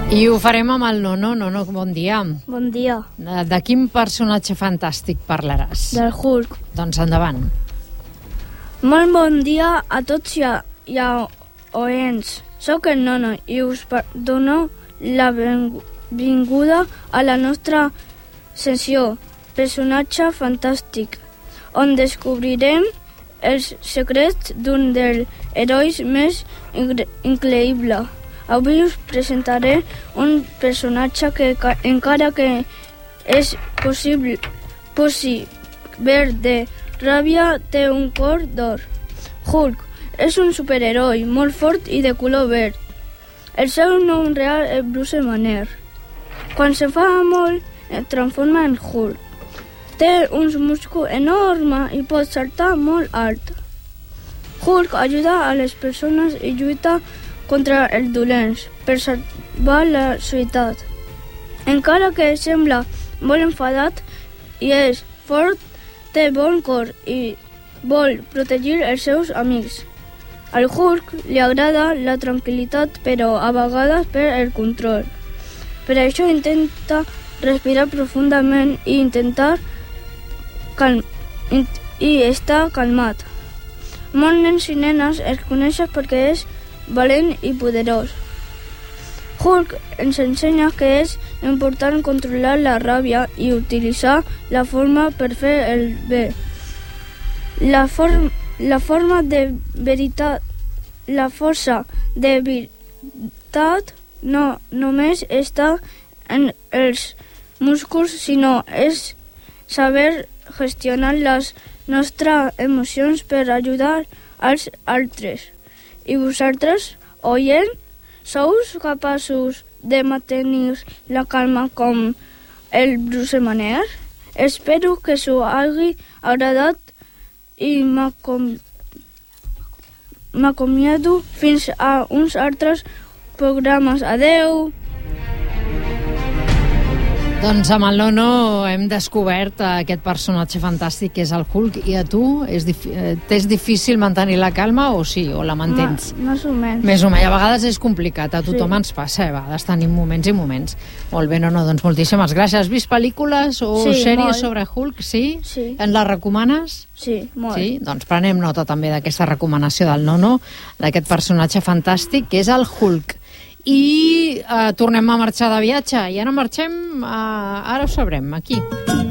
I ho farem amb el Nono. Nono, bon dia. Bon dia. De quin personatge fantàstic parlaràs? Del Hulk. Doncs endavant. Molt bon dia a tots i a oients. Soc el Nono i us dono la benvinguda a la nostra sessió Personatge fantàstic, on descobrirem els secrets d'un dels herois més increïbles. Avui us presentaré un personatge que, encara que és possible de ràbia, té un cor d'or. Hulk és un superheroi molt fort i de color verd. El seu nom real és Bruce Banner. Quan se fa molt, es transforma en Hulk. Té uns músculs enormes i pot saltar molt alt. Hulk ajuda a les persones i lluita contra els dolents per salvar la ciutat. Encara que sembla molt enfadat i és fort, té bon cor i vol protegir els seus amics. Al Hulk li agrada la tranquil·litat, però a vegades perd el control. Per això intenta respirar profundament i estar calmat. Molts nens i nenes el coneixen perquè és valent i poderós. Hulk ens ensenya que és important controlar la ràbia i utilitzar la forma per fer el bé. La força de veritat no només està en els músculs, sinó és saber gestionar les nostres emocions per ajudar als altres. I vosaltres, oient, sous capaços de mantenir la calma com el Bruce Banner? Espero que s'ho hagi agradat i m'acomiado fins a uns altres programes. Adeu! Doncs amb el Nono hem descobert aquest personatge fantàstic que és el Hulk. I a tu, t'és difícil mantenir la calma o sí? O la mantens? Més o menys. Més o menys. A vegades és complicat. A tothom ens passa. A vegades tenim moments i moments. Molt bé, Nono. Doncs moltíssimes gràcies. Has vist pel·lícules o sèries sobre Hulk? Sí? Sí. Ens les recomanes? Sí, molt. Sí? Doncs prenem nota també d'aquesta recomanació del Nono, d'aquest personatge fantàstic que és el Hulk. I tornem a marxar de viatge. I ara marxem, ara ho sabrem, aquí.